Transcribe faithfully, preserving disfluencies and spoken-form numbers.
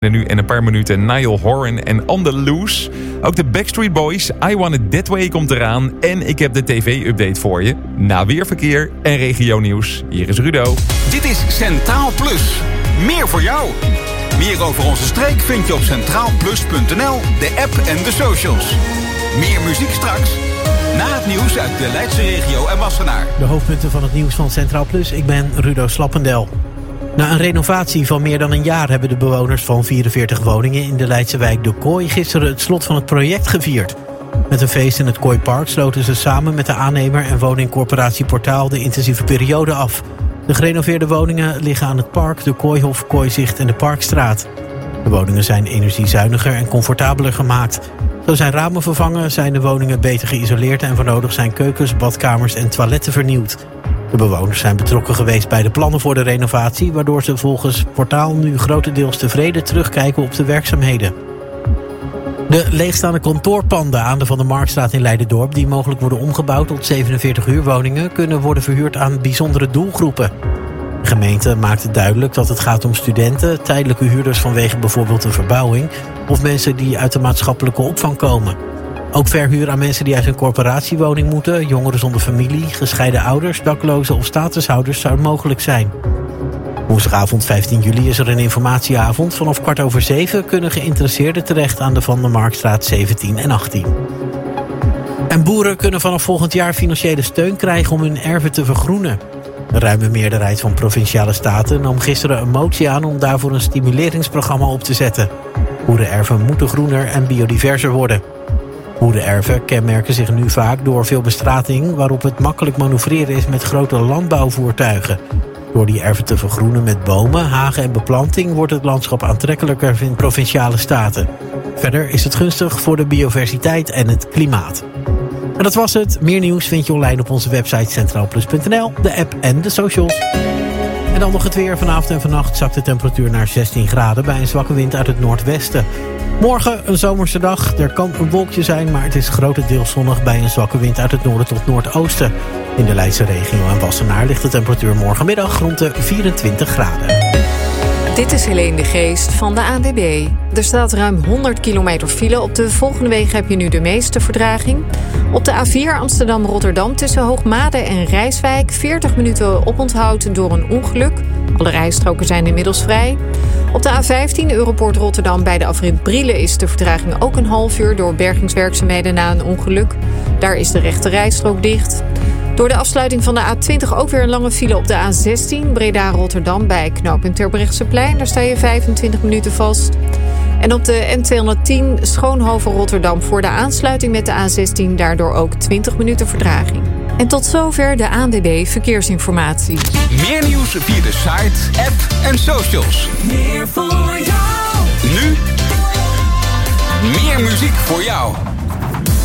En nu in een paar minuten Niall Horan en On The Loose. Ook de Backstreet Boys, I Want It That Way komt eraan. En ik heb de tv-update voor je. Na weerverkeer en regionieuws. Hier is Rudo. Dit is Centraal Plus. Meer voor jou. Meer over onze streek vind je op centraal plus punt n l, de app en de socials. Meer muziek straks. Na het nieuws uit de Leidse regio en Wassenaar. De hoofdpunten van het nieuws van Centraal Plus. Ik ben Rudo Slappendel. Na een renovatie van meer dan een jaar hebben de bewoners van vierenveertig woningen in de Leidse wijk De Kooi gisteren het slot van het project gevierd. Met een feest in het Kooipark sloten ze samen met de aannemer en woningcorporatie Portaal de intensieve periode af. De gerenoveerde woningen liggen aan het park, de Kooihof, Kooizicht en de Parkstraat. De woningen zijn energiezuiniger en comfortabeler gemaakt. Zo zijn ramen vervangen, zijn de woningen beter geïsoleerd en voor nodig zijn keukens, badkamers en toiletten vernieuwd. De bewoners zijn betrokken geweest bij de plannen voor de renovatie, waardoor ze volgens Portaal nu grotendeels tevreden terugkijken op de werkzaamheden. De leegstaande kantoorpanden aan de Van der Marktstraat in Leiderdorp, die mogelijk worden omgebouwd tot zevenenveertig huurwoningen, kunnen worden verhuurd aan bijzondere doelgroepen. De gemeente maakt het duidelijk dat het gaat om studenten, tijdelijke huurders vanwege bijvoorbeeld een verbouwing of mensen die uit de maatschappelijke opvang komen. Ook verhuur aan mensen die uit een corporatiewoning moeten, jongeren zonder familie, gescheiden ouders, daklozen of statushouders zou mogelijk zijn. Woensdagavond vijftien juli is er een informatieavond. Vanaf kwart over zeven kunnen geïnteresseerden terecht aan de Van der Marktstraat zeventien en achttien. En boeren kunnen vanaf volgend jaar financiële steun krijgen om hun erven te vergroenen. Een ruime meerderheid van provinciale staten nam gisteren een motie aan om daarvoor een stimuleringsprogramma op te zetten. Boerenerven moeten groener en biodiverser worden. Boerenerven kenmerken zich nu vaak door veel bestrating, waarop het makkelijk manoeuvreren is met grote landbouwvoertuigen. Door die erven te vergroenen met bomen, hagen en beplanting wordt het landschap aantrekkelijker in provinciale staten. Verder is het gunstig voor de biodiversiteit en het klimaat. En dat was het. Meer nieuws vind je online op onze website centraal plus punt n l, de app en de socials. En dan nog het weer. Vanavond en vannacht zakt de temperatuur naar zestien graden bij een zwakke wind uit het noordwesten. Morgen een zomerse dag. Er kan een wolkje zijn, maar het is grotendeels zonnig bij een zwakke wind uit het noorden tot noordoosten. In de Leidse regio en Wassenaar ligt de temperatuur morgenmiddag rond de vierentwintig graden. Dit is Helene de Geest van de A N W B. Er staat ruim honderd kilometer file. Op de volgende wegen heb je nu de meeste verdraging. Op de A vier Amsterdam-Rotterdam tussen Hoogmade en Rijswijk veertig minuten oponthoud door een ongeluk. Alle rijstroken zijn inmiddels vrij. Op de A vijftien Europoort Rotterdam bij de afrit Brielen is de vertraging ook een half uur door bergingswerkzaamheden na een ongeluk. Daar is de rechte rijstrook dicht. Door de afsluiting van de A twintig ook weer een lange file op de A zestien Breda-Rotterdam bij knooppunt Terbrechtseplein. Daar sta je vijfentwintig minuten vast. En op de N tweehonderdtien Schoonhoven-Rotterdam voor de aansluiting met de A zestien daardoor ook twintig minuten vertraging. En tot zover de A N W B Verkeersinformatie. Meer nieuws via de site, app en socials. Meer voor jou. Nu meer muziek voor jou.